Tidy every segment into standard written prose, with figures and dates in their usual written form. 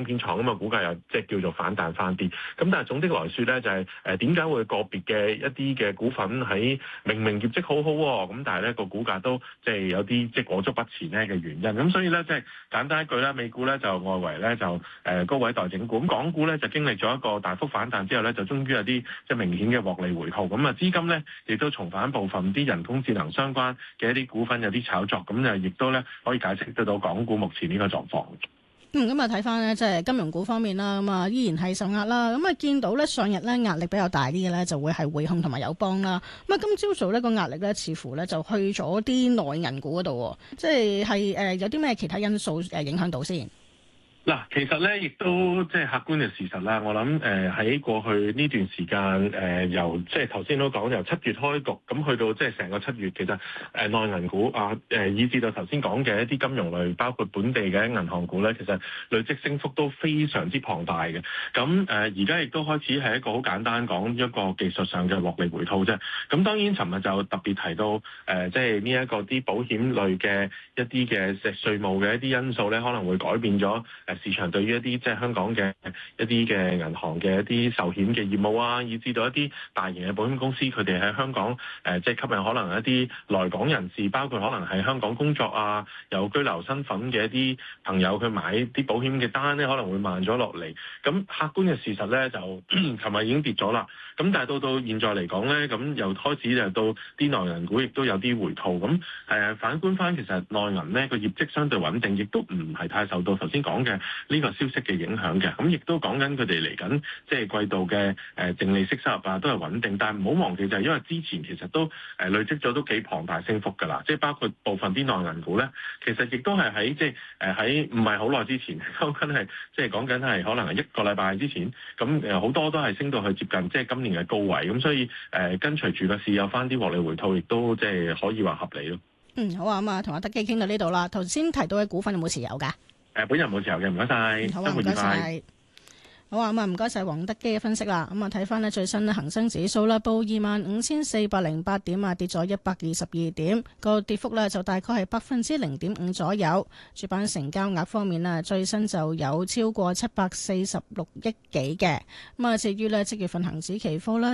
片廠咁啊，股價又即係叫做反彈翻啲。咁但係總的來說咧，就係點解會個別嘅一啲嘅股份喺明明業績好好咁，但係咧個股價都即係有啲即係裹足不前咧嘅原因。咁所以咧即係簡單一句啦，美股咧就外圍咧就高位待整固，咁港股咧就經歷咗一個大幅反彈之後咧，就終於有啲即係明顯嘅獲利回吐。咁啊資金咧亦都重返部分啲人工智能相關嘅一啲股份有啲炒作，咁就亦都咧可以解釋得到港股目前呢個狀況。 咁啊睇翻咧，即係金融股方面啦，咁啊依然係受壓啦。咁啊見到咧上日咧壓力比較大啲嘅咧，就會係匯控同埋友邦啦。咁啊今朝早呢個壓力咧，似乎咧就去咗啲內銀股嗰度，即係有啲咩其他因素影響到先？ 嗱，其實咧亦都即係客觀嘅事實啦。我諗喺過去呢段時間由即係頭先都講由7月開局，咁去到即係成個7月，其實內銀股以至到頭先講嘅一啲金融類，包括本地嘅銀行股咧，其實累積升幅都非常之龐大嘅。咁而家亦都開始係一個好簡單講一個技術上嘅獲利回吐啫。咁當然尋日就特別提到即係呢一個啲保險類嘅一啲嘅稅務嘅一啲因素咧，可能會改變咗市場對於一啲即係香港嘅一啲嘅銀行嘅一啲壽險嘅業務啊，以至到一啲大型嘅保險公司，佢哋喺香港即係吸引可能一啲來港人士，包括可能喺香港工作啊、有居留身份嘅一啲朋友，佢買啲保險嘅單咧可能會慢咗落嚟。咁客觀嘅事實咧就琴日已經跌咗啦。咁但係到現在嚟講咧，咁又開始就到啲內銀股亦都有啲回吐。咁反觀翻其實內銀咧個業績相對穩定，亦都唔係太受到頭先講嘅呢個消息嘅影響嘅。咁亦都講緊佢哋嚟緊即係季度嘅淨利息收入啊都係穩定。但係唔好忘記就係因為之前其實都累積咗都幾龐大升幅㗎啦。即係包括部分啲內銀股咧，其實亦都係喺即係喺唔係好耐之前，講緊係即係講緊係可能係1個禮拜之前，咁好多都係升到去接近即係今年嘅高位。咁所以跟隨住個市有翻啲獲利回吐，亦都即係可以話合理咯。 好啊，咁啊同阿德基傾到呢度啦。頭先提到嘅股份有冇持有㗎？ 本人冇持有嘅，唔該晒。 好啊，唔該晒。好啊，咁啊唔該晒黃德基嘅分析啦。咁啊睇翻呢最新咧恒生指數啦，報25,408點啊，跌咗122點，個跌幅呢就大概係0.5%左右。主板成交額方面呢，最新就有超過746億幾嘅。咁啊至於呢即月份恒指期貨啦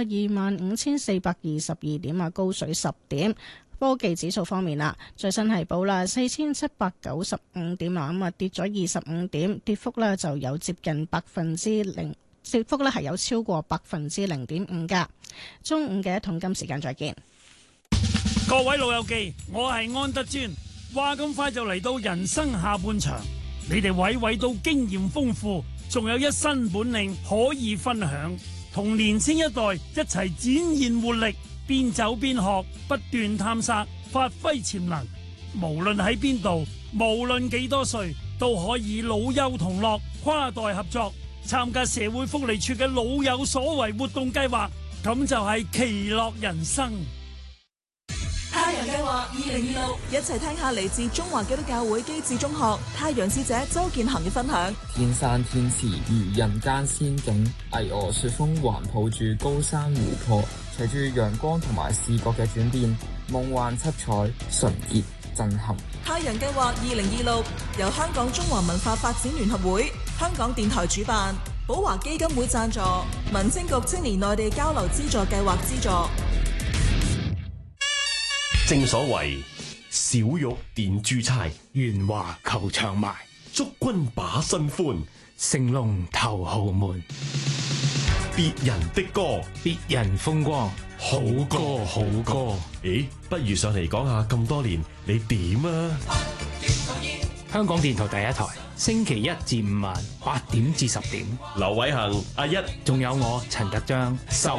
，25,422點啊，高水10點。科技指數方面啦，最新係報啦4,795點啊，咁啊跌咗25點，跌幅呢就有接近0%，跌幅呢係有超過0.5%噶。中午嘅一桶金時間再見。 各位老友記，我係安德尊，話咁快就嚟到人生下半場，你哋娓娓到經驗豐富，仲有一身本領可以分享，同年輕一代一齊展現活力。邊走邊學，不斷探索，發揮潛能。無論喺邊度，無論幾多歲，都可以老幼同樂，跨代合作，參加社會福利處嘅老有所為活動計劃，咁就係其樂人生。 太陽計劃2026，一齊聽下嚟自中華基督教會基智中學太陽使者周建恒嘅分享。 天山天池如人間仙境，巍峨雪峰環抱住高山湖泊，隨住陽光同埋視覺嘅轉變，夢幻七彩，純潔震撼。 太陽計劃2026由香港中華文化發展聯合會、香港電台主辦，寶華基金會贊助，民政局青年內地交流資助計劃資助。 正所謂小玉點珠釵， 圓華求長埋， 祝君把新歡， 成龍頭豪門。 別人的歌， 別人風光，好歌好歌。 咦，不如上嚟講下咁多年你點啊？ 香港電台第一台，星期1至5晚8點至10點。 劉偉恒、阿一， 仲有我陳德章。